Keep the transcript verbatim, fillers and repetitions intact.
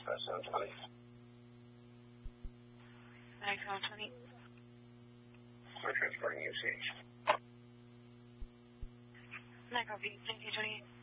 seven twenty. nine seven twenty. We're transporting U C. nine copy, nineteen twenty-eight.